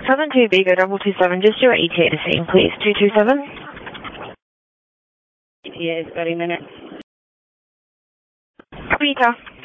Southern 2 Vigo 227, just your ETA to scene, please. 227. ETA is 30 minutes. Peter.